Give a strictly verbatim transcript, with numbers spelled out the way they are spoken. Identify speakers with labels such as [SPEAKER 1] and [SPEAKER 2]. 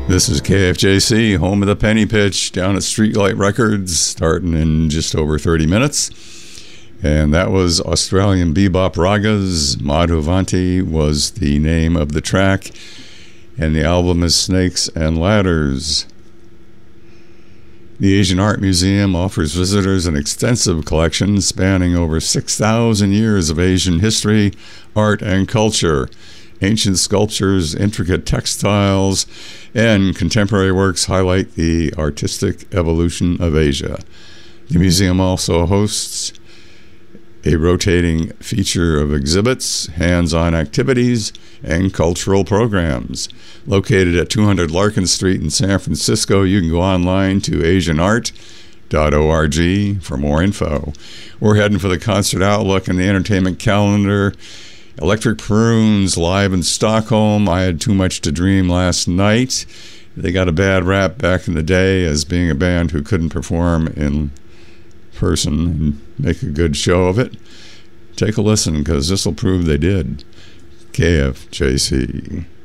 [SPEAKER 1] This is K F J C, home of the Penny Pitch, down at Streetlight Records, starting in just over thirty minutes. And that was Australian bebop ragas. Madhuvanti was the name of the track, and the album is Snakes and Ladders. The Asian Art Museum offers visitors an extensive collection spanning over six thousand years of Asian history, art, and culture. Ancient sculptures, intricate textiles, and contemporary works highlight the artistic evolution of Asia. The museum also hosts a rotating feature of exhibits, hands-on activities, and cultural programs. Located at two hundred Larkin Street in San Francisco, you can go online to asian art dot org for more info. We're heading for the concert outlook and the entertainment calendar. Electric Prunes live in Stockholm. I Had Too Much to Dream last night. They got a bad rap back in the day as being a band who couldn't perform in person and make a good show of it. Take a listen, because this will prove they did. K F J C.